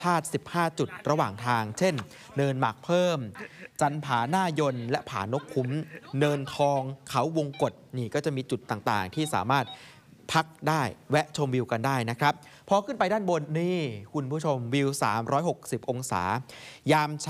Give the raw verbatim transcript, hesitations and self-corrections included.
ธาตุสิบห้าจุดระหว่างทาง เช่น เนินหมากเพิ่ม จันผาหน้ายนและผานกคุ้ม เนินทอง เขาวงกฏนี่ก็จะมีจุดต่างๆที่สามารถพักได้แวะชมวิวกันได้นะครับพอขึ้นไปด้านบนนี่คุณผู้ชมวิวสามร้อยหกสิบองศายาม